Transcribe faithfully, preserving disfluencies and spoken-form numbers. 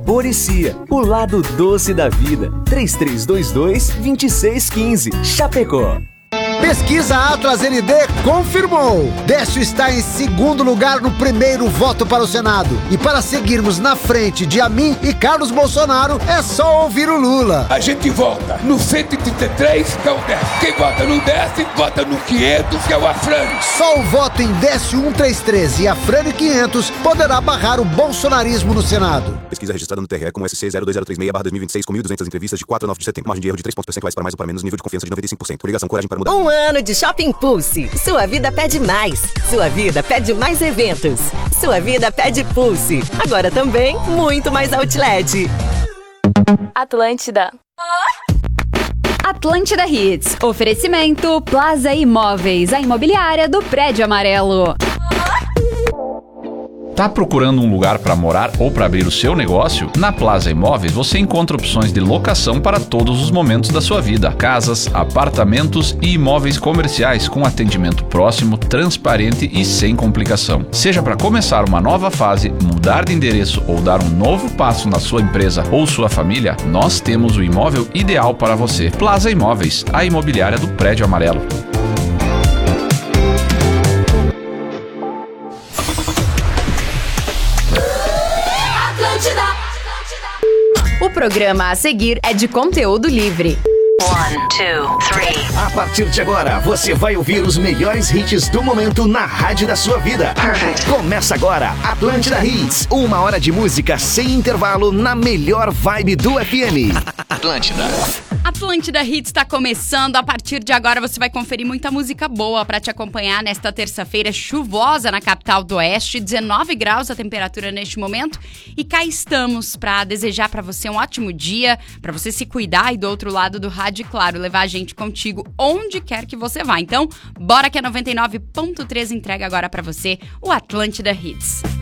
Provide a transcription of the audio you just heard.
Borecia, o lado doce da vida. três três dois dois, dois seis um cinco, Chapecó. Pesquisa Atlas N D confirmou. Décio está em segundo lugar no primeiro voto para o Senado. E para seguirmos na frente de Amin e Carlos Bolsonaro, é só ouvir o Lula. A gente vota no cento e trinta e três, que é o Décio. Quem vota no Décio, vota no quinhentos, que é o Afrânio. Só o voto em Décio cento e trinta e três e Afrânio quinhentos poderá barrar o bolsonarismo no Senado. Pesquisa registrada no T R E com S C zero dois zero três seis barra dois mil e vinte e seis com mil e duzentas entrevistas de quatro a nove de setembro. Margem de erro de três pontos percentuais para mais ou para menos. Nível de confiança de noventa e cinco por cento. Ligação, coragem para mudar. Um ano de Shopping Pulse. Sua vida pede mais. Sua vida pede mais eventos. Sua vida pede Pulse. Agora também, muito mais outlet. Atlântida. Atlântida Hits. Oferecimento Plaza Imóveis, a imobiliária do Prédio Amarelo. Tá procurando um lugar para morar ou para abrir o seu negócio? Na Plaza Imóveis você encontra opções de locação para todos os momentos da sua vida. Casas, apartamentos e imóveis comerciais com atendimento próximo, transparente e sem complicação. Seja para começar uma nova fase, mudar de endereço ou dar um novo passo na sua empresa ou sua família, nós temos o imóvel ideal para você. Plaza Imóveis, a imobiliária do Prédio Amarelo. O programa a seguir é de conteúdo livre. One, two, three. A partir de agora, você vai ouvir os melhores hits do momento na rádio da sua vida. Perfect. Começa agora, Atlântida Hits. Uma hora de música sem intervalo na melhor vibe do F M. Atlântida. Atlântida Hits está começando. A partir de agora você vai conferir muita música boa para te acompanhar nesta terça-feira chuvosa na capital do Oeste. dezenove graus a temperatura neste momento. E cá estamos para desejar para você um ótimo dia, para você se cuidar e do outro lado do rádio, claro, levar a gente contigo onde quer que você vá. Então, bora que a noventa e nove ponto três entrega agora para você o Atlântida Hits.